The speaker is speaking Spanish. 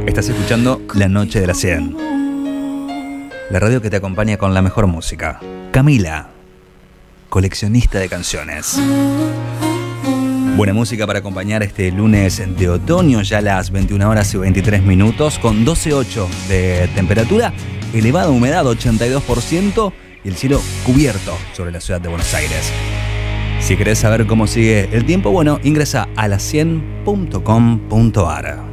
Estás escuchando La Noche de la 100, la radio que te acompaña con la mejor música. Camila, coleccionista de canciones. Buena música para acompañar este lunes de otoño, ya a las 21 horas y 23 minutos, con 12,8 de temperatura, elevada humedad 82% y el cielo cubierto sobre la ciudad de Buenos Aires. Si querés saber cómo sigue el tiempo, bueno, ingresa a la100.com.ar.